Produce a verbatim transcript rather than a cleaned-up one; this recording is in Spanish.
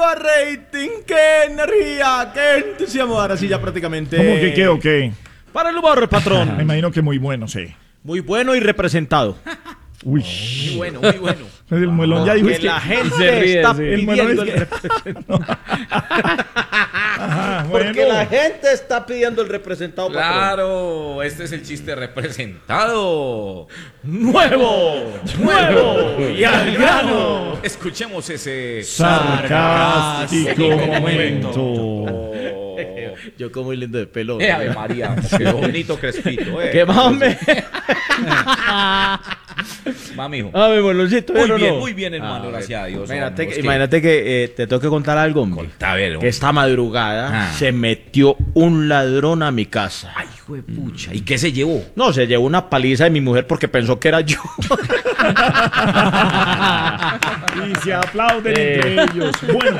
arriba rating, qué energía, qué entusiasmo. Ahora sí ya prácticamente. ¿Cómo que qué o qué? Para el humor, patrón. Me imagino que muy bueno, sí. Muy bueno y representado. Uy. Muy bueno, muy bueno. El muelón ya dijo Que es que la gente se ríe, está sí. El muelón pidiendo es el que- representado. Ajá, Porque bueno. la gente está pidiendo el representado, patrón. Claro, este es el chiste representado. Nuevo, nuevo y al grano. Escuchemos ese Sarcástico momento. Yo como muy lindo de pelo. Eh, Ave María, qué bonito crespito, eh. ¿Qué mame? Va, mijo. A ver, boloncito, Muy ¿pero bien, no? muy bien, hermano, A ver, gracias a Dios. Imagínate, hombre, que, es imagínate que eh, te tengo que contar algo, hombre. Contá, a ver, Que hombre. esta madrugada Ah. se metió un ladrón a mi casa. Ay, hijo de pucha. ¿Y qué se llevó? No, se llevó una paliza de mi mujer porque pensó que era yo. Y se aplauden Eh. entre ellos. Bueno.